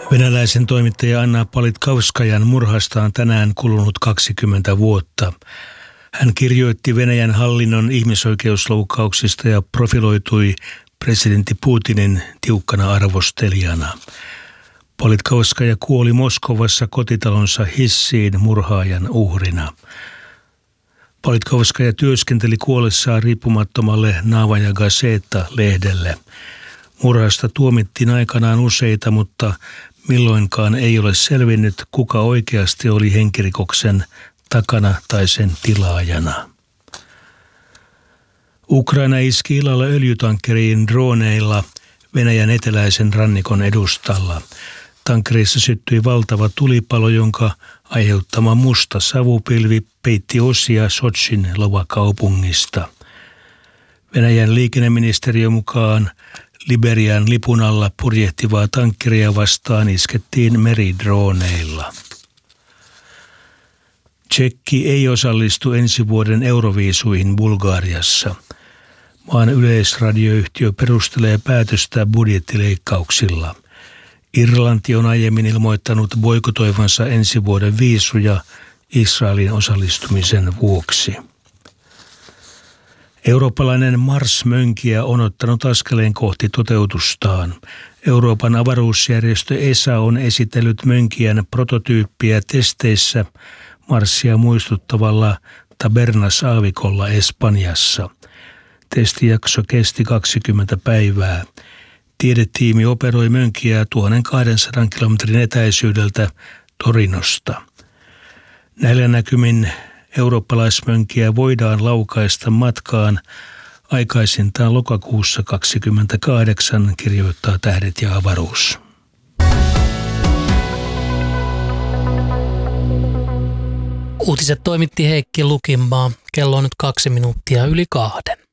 Venäläisen toimittaja Anna Politkauskajan murhasta on tänään kulunut 20 vuotta. Hän kirjoitti Venäjän hallinnon ihmisoikeusloukkauksista ja profiloitui presidentti Putinin tiukkana arvostelijana. Politkauskaja kuoli Moskovassa kotitalonsa hissiin murhaajan uhrina. Politkauskaja työskenteli kuollessaan riippumattomalle Navaja Gazeta-lehdelle. Murhasta tuomittiin aikanaan useita, mutta milloinkaan ei ole selvinnyt, kuka oikeasti oli henkirikoksen takana tai sen tilaajana. Ukraina iski illalla öljytankkeriin droneilla Venäjän eteläisen rannikon edustalla. Tankkerissa syttyi valtava tulipalo, jonka aiheuttama musta savupilvi peitti osia Sotsin lavakaupungista. Venäjän liikenneministeriön mukaan Liberian lipun alla purjehtivaa tankkeria vastaan iskettiin meridrooneilla. Tšekki ei osallistu ensi vuoden euroviisuihin Bulgariassa. Maan yleisradioyhtiö perustelee päätöstä budjettileikkauksilla. Irlanti on aiemmin ilmoittanut boikotoivansa ensi vuoden viisuja Israelin osallistumisen vuoksi. Eurooppalainen Mars-mönkijä on ottanut askeleen kohti toteutustaan. Euroopan avaruusjärjestö ESA on esitellyt mönkijän prototyyppiä testeissä Marsia muistuttavalla Tabernas-aavikolla Espanjassa. Testijakso kesti 20 päivää. Tiedetiimi operoi mönkijää 1200 kilometrin etäisyydeltä Torinosta. Näillä näkymin eurooppalaismönkiä voidaan laukaista matkaan aikaisintaan lokakuussa 2028, kirjoittaa Tähdet ja avaruus. Uutiset toimitti Heikki Lukinmaa. Kello on nyt 2 minuuttia yli 2.